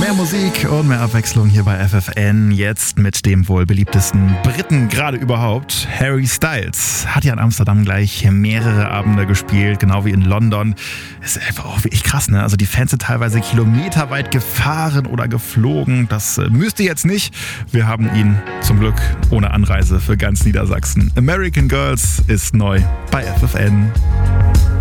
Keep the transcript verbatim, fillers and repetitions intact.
Mehr Musik und mehr Abwechslung hier bei F F N. Jetzt mit dem wohl beliebtesten Briten gerade überhaupt, Harry Styles. Hat ja in Amsterdam gleich mehrere Abende gespielt, genau wie in London. Ist einfach auch wirklich krass, ne? Also die Fans sind teilweise kilometerweit gefahren oder geflogen. Das müsste jetzt nicht. Wir haben ihn zum Glück ohne Anreise für ganz Niedersachsen. American Girls ist neu bei F F N.